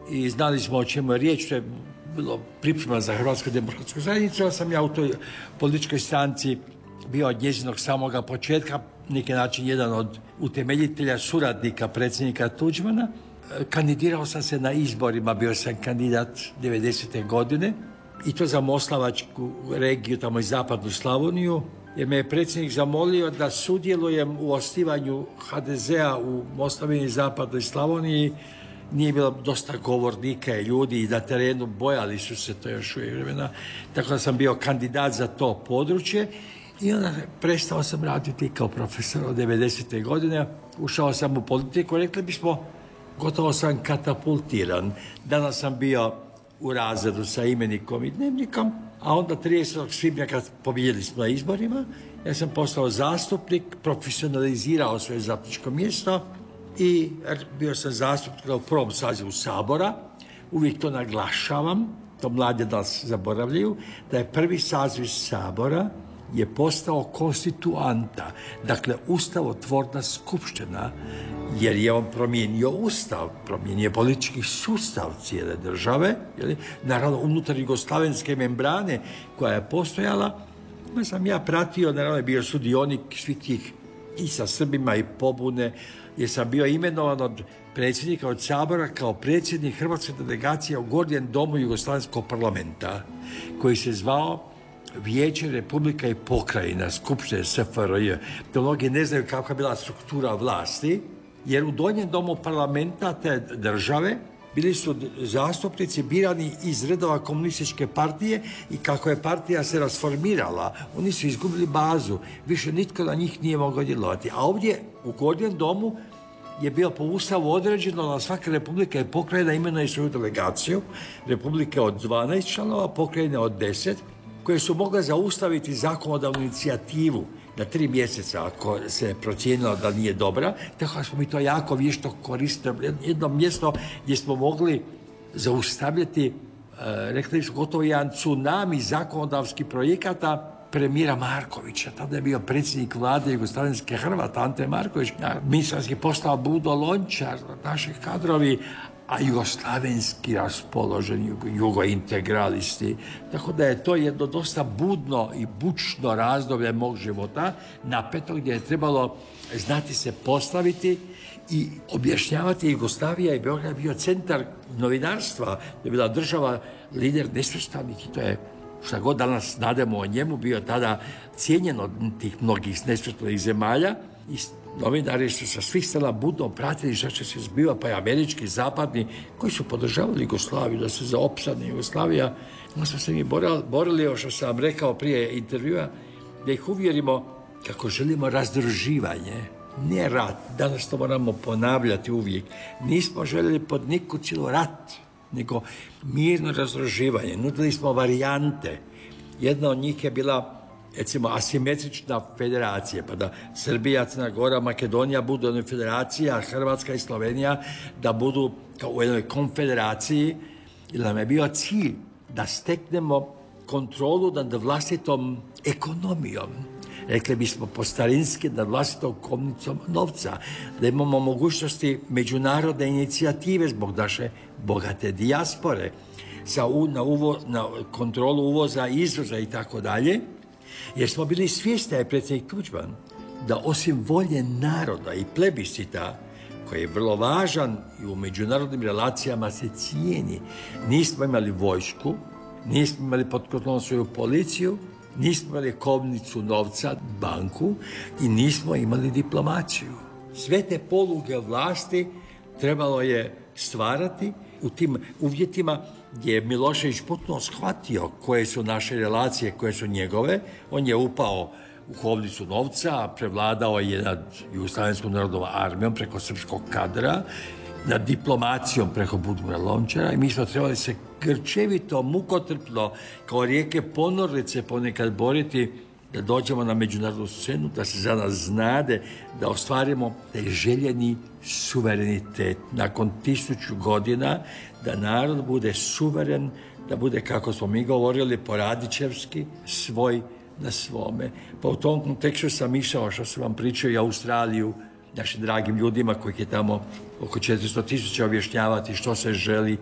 i znali smo o čemu je riječ, to je bilo priprema za Hrvatsku demokratsku zajednicu, ja sam u toj političkoj stranci bio od njezinog samoga početka, neki način jedan od utemeljitelja, suradnika predsjednika Tuđmana. Kandidirao sam se na izborima, bio sam kandidat 90. godine i to za Moslavačku regiju, tamo i zapadnu Slavoniju, jer me je predsjednik zamolio da sudjelujem u osnivanju HDZ-a u Moslavini i zapadnoj Slavoniji. Nije bilo dosta govornika i ljudi i na terenu, bojali su se to još uvijek vremena, tako da sam bio kandidat za to područje i onda prestao sam raditi kao profesor od 90. godine, ušao sam u politiku, rekli bismo, gotovo sam katapultiran. Danas sam bio u razredu sa imenikom i dnevnikom, a onda 30. svibnja kad pobijedili smo na izborima, ja sam postao zastupnik, profesionalizirao svoje zastupničko mjesto i bio sam zastupnik u prvom sazivu Sabora. Uvijek to naglašavam, to mladi nas zaboravljaju, da je prvi saziv Sabora je postao konstituanta, dakle ustavotvorna skupština, jer je on promijenio ustav, promijenio politički sustav cijele države, naravno unutar jugoslavenske membrane koja je postojala. Pa sam ja pratio, naravno je bio sudionik svih tih i sa Srbima i pobune, jer sam bio imenovan od predsjednika od Sabora kao predsjednik hrvatske delegacije u Gornjem domu Jugoslavenskog parlamenta, koji se zvao Vijeće Republika i Pokrajina, Skupštine SFRJ. To mnogi ne znaju kakva je bila struktura vlasti, jer u Donjem domu parlamenta te države bili su zastupnici birani iz redova komunističke partije i kako je partija se rasformirala, oni su izgubili bazu, više nitko na njih nije mogao djelovati. A ovdje u Gornjem domu je bilo po ustavu određeno da svaka republika i pokrajina imenuje svoju delegaciju, republike od 12 članova, pokrajine od 10, koje su mogle zaustaviti zakonodavnu inicijativu na 3 mjeseca ako se procijenilo da nije dobra, tako da smo mi to jako vješto koristili. Jedno mjesto gdje smo mogli zaustavljati, rekli su gotovo jedan tsunami zakonodavskih projekata premijera Markovića. Tada je bio predsjednik vlade Jugoslavenske Hrvata, Ante Marković, ministarski postao Budo Lončar, naši kadrovi, a jugoslavenski raspoloženi jugointegralisti. Tako da je to jedno dosta budno i bučno razdoblje mog života, napeto, gdje je trebalo znati se postaviti i objašnjavati. Jugoslavija i Beograd bio centar novinarstva, je bila država, lider nesvrstanih, i to je, šta god danas nademo o njemu, bio tada cijenjen od tih mnogih nesvrstanih zemalja i novinari su sa svih strana budno pratili šta će se zbiva, pa i američki, zapadni, koji su podržavali Jugoslaviju, da se zaopstane Jugoslavija. Onda smo se mi borili, što sam vam rekao prije intervjua, da ih uvjerimo kako želimo razdruživanje, ne rat. Danas to moramo ponavljati uvijek. Nismo željeli pod niku cijelu rat, nego mirno razdruživanje. Nudili smo varijante. Jedna od njih je bila, recimo, asimetrična federacija, pa da Srbija, Crna Gora, Makedonija budu u jednoj federaciji, a Hrvatska i Slovenija da budu kao u jednoj konfederaciji, jer nam je bio cilj da steknemo kontrolu nad vlastitom ekonomijom. Rekli bismo po starinski, nad vlastitom kovnicom novca, da imamo mogućnosti međunarodne inicijative zbog naše bogate dijaspore, na kontrolu uvoza i izvoza i tako dalje. Jer smo bili svjesni, je predsjednik Tuđman, da osim volje naroda i plebiscita, koji je vrlo važan i u međunarodnim relacijama se cijeni, nismo imali vojsku, nismo imali pod kontrolom svoju policiju, nismo imali kovnicu novca, banku i nismo imali diplomaciju. Sve te poluge vlasti trebalo je stvarati u tim uvjetima gdje je Milošević potpuno shvatio koje su naše relacije, koje su njegove. On je upao u kovnicu novca, prevladao je nad Jugoslavenskom narodnom armijom preko srpskog kadra, nad diplomacijom preko Budimira Lončara i mi smo trebali se grčevito, mukotrpno, kao rijeke ponornice ponekad boriti da dođemo na međunarodnu scenu, da se za nas znade, da ostvarimo taj željeni suverenitet. Nakon 1000 godina da narod bude suveren, da bude, kako smo mi govorili, poradičevski, svoj na svome. Pa u tom kontekstu sam išao, što sam vam pričao, i Australiju, našim dragim ljudima kojih je tamo oko 400.000, objašnjavati što se želi